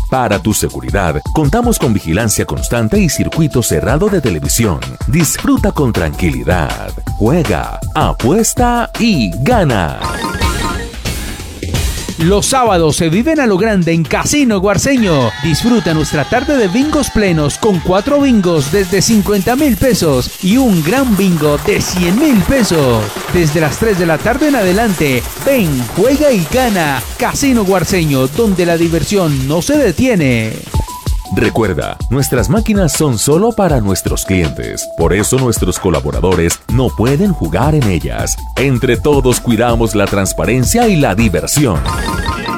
Para tu seguridad, contamos con vigilancia constante y circuito cerrado de televisión. Disfruta con tranquilidad. Juega, apuesta y gana. Los sábados se viven a lo grande en Casino Guarceño. Disfruta nuestra tarde de bingos plenos con 4 bingos desde 50,000 pesos y un gran bingo de 100,000 pesos. Desde las 3 de la tarde en adelante, ven, juega y gana. Casino Guarceño, donde la diversión no se detiene. Recuerda, nuestras máquinas son solo para nuestros clientes. Por eso nuestros colaboradores no pueden jugar en ellas. Entre todos cuidamos la transparencia y la diversión.